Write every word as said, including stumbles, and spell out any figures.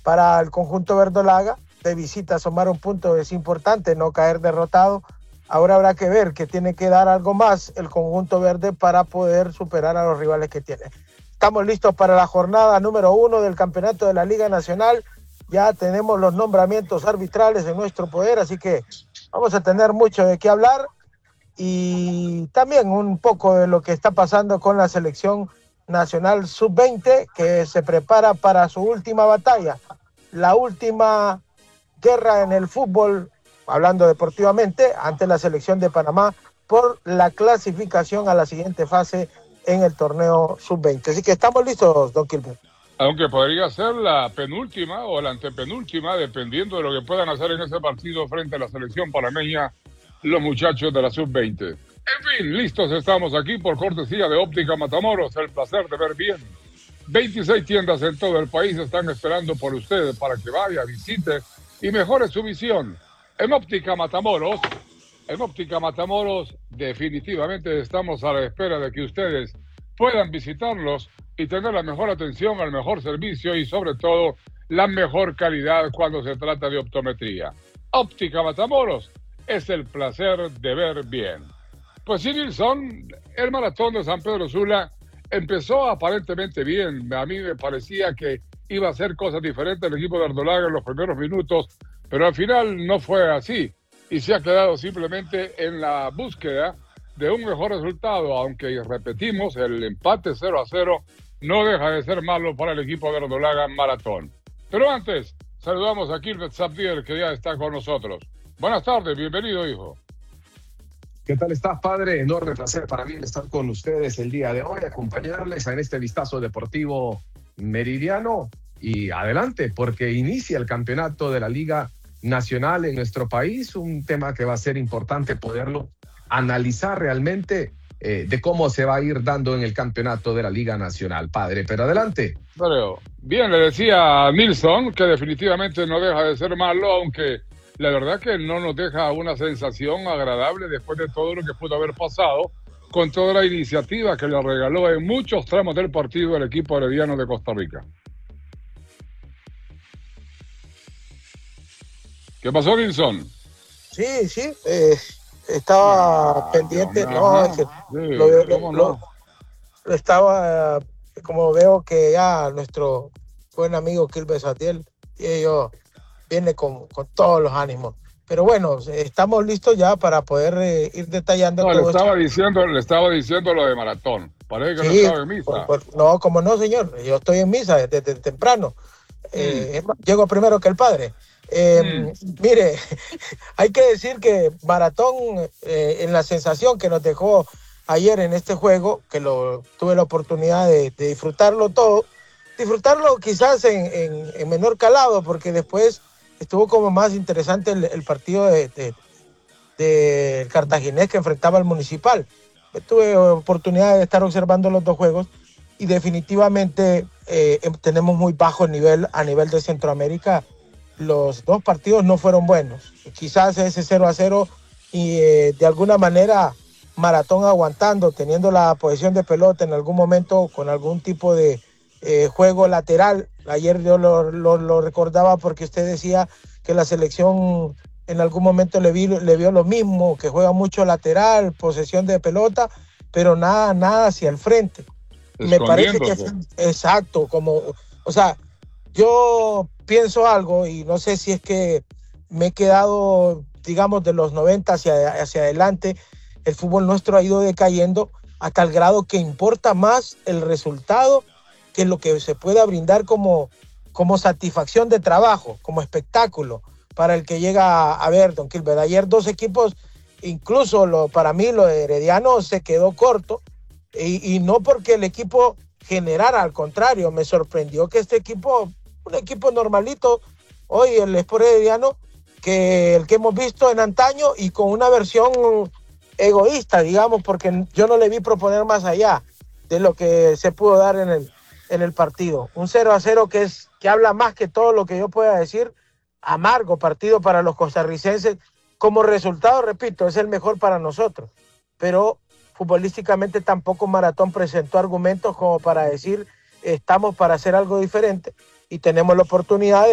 para el conjunto verdolaga. De visita sumar un punto es importante, no caer derrotado. Ahora habrá que ver que tiene que dar algo más el conjunto verde para poder superar a los rivales que tiene. Estamos listos para la jornada número uno del campeonato de la Liga Nacional. Ya tenemos los nombramientos arbitrales en nuestro poder, así que vamos a tener mucho de qué hablar y también un poco de lo que está pasando con la selección nacional sub veinte, que se prepara para su última batalla, la última guerra en el fútbol, hablando deportivamente, ante la selección de Panamá por la clasificación a la siguiente fase en el torneo sub veinte. Así que estamos listos, don Kilmer. Aunque podría ser la penúltima o la antepenúltima, dependiendo de lo que puedan hacer en ese partido frente a la selección panameña, los muchachos de la sub veinte. En fin, listos estamos aquí por cortesía de Óptica Matamoros, el placer de ver bien. veintiséis tiendas en todo el país están esperando por ustedes para que vaya, visite y mejore su visión. En Óptica Matamoros, en Óptica Matamoros definitivamente estamos a la espera de que ustedes puedan visitarlos y tener la mejor atención, el mejor servicio y sobre todo la mejor calidad cuando se trata de optometría. Óptica Matamoros es el placer de ver bien. Pues sí, Nilson, el maratón de San Pedro Sula empezó aparentemente bien. A mí me parecía que iba a hacer cosas diferentes el equipo de verdolaga en los primeros minutos, pero al final no fue así y se ha quedado simplemente en la búsqueda de un mejor resultado, aunque repetimos, el empate cero a cero no deja de ser malo para el equipo de verdolaga maratón. Pero antes, saludamos a Kilbert Zabdiel, que ya está con nosotros. Buenas tardes, bienvenido, hijo. ¿Qué tal estás, padre? Enorme placer para mí estar con ustedes el día de hoy, acompañarles en este vistazo deportivo meridiano. Y adelante, porque inicia el campeonato de la Liga Nacional en nuestro país, un tema que va a ser importante poderlo analizar realmente eh, de cómo se va a ir dando en el campeonato de la Liga Nacional, padre. Pero adelante. Pero, bien, le decía a Nilson que definitivamente no deja de ser malo, aunque la verdad que no nos deja una sensación agradable después de todo lo que pudo haber pasado con toda la iniciativa que le regaló en muchos tramos del partido el equipo herediano de Costa Rica. ¿Qué pasó, Nilson? Sí, sí, eh, estaba ah, pendiente, no, no, es que sí, lo, lo, no? lo, lo estaba, como veo que ya nuestro buen amigo Kilbert Zabdiel y yo viene con, con todos los ánimos. Pero bueno, estamos listos ya para poder eh, ir detallando no, todo le estaba esto. diciendo, le estaba diciendo lo de maratón. Parece que sí, no estaba en misa. Por, por, no, como no, señor. Yo estoy en misa desde, desde temprano. Eh, mm. Llego primero que el padre. Eh, mm. Mire, hay que decir que maratón, eh, en la sensación que nos dejó ayer en este juego, que lo tuve la oportunidad de, de disfrutarlo todo, disfrutarlo quizás en, en, en menor calado, porque después estuvo como más interesante el, el partido de, de, de el cartaginés que enfrentaba al Municipal. Tuve oportunidad de estar observando los dos juegos y definitivamente eh, tenemos muy bajo nivel a nivel de Centroamérica. Los dos partidos no fueron buenos. Quizás ese cero a cero y eh, de alguna manera Maratón aguantando, teniendo la posesión de pelota en algún momento con algún tipo de eh, juego lateral. Ayer yo lo, lo, lo recordaba porque usted decía que la selección en algún momento le, vi, le vio lo mismo, que juega mucho lateral, posesión de pelota, pero nada, nada hacia el frente. Me parece que es exacto, como, o sea, yo pienso algo y no sé si es que me he quedado, digamos, de los noventa hacia, hacia adelante, el fútbol nuestro ha ido decayendo hasta el grado que importa más el resultado que lo que se pueda brindar como, como satisfacción de trabajo, como espectáculo para el que llega a ver, don Kilbert. Ayer dos equipos, incluso lo, para mí lo de Herediano se quedó corto, y, y no porque el equipo generara, al contrario, me sorprendió que este equipo, un equipo normalito, hoy el Sport Herediano, que el que hemos visto en antaño y con una versión egoísta, digamos, porque yo no le vi proponer más allá de lo que se pudo dar en el, en el partido. Un cero a cero que, es, que habla más que todo lo que yo pueda decir. Amargo partido para los costarricenses. Como resultado, repito, es el mejor para nosotros, pero futbolísticamente tampoco Maratón presentó argumentos como para decir estamos para hacer algo diferente y tenemos la oportunidad de